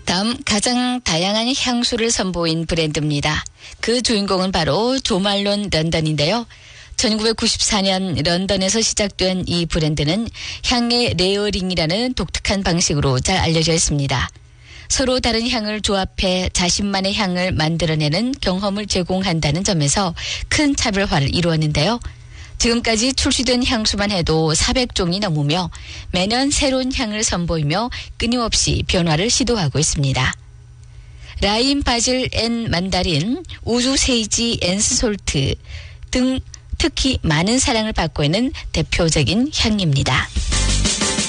다음 가장 다양한 향수를 선보인 브랜드입니다. 그 주인공은 바로 조 말론 런던인데요. 1994년 런던에서 시작된 이 브랜드는 향의 레이어링이라는 독특한 방식으로 잘 알려져 있습니다. 서로 다른 향을 조합해 자신만의 향을 만들어내는 경험을 제공한다는 점에서 큰 차별화를 이루었는데요. 지금까지 출시된 향수만 해도 400종이 넘으며 매년 새로운 향을 선보이며 끊임없이 변화를 시도하고 있습니다. 라임, 바질 앤 만다린, 우주 세이지 앤 솔트 등 특히 많은 사랑을 받고 있는 대표적인 향입니다.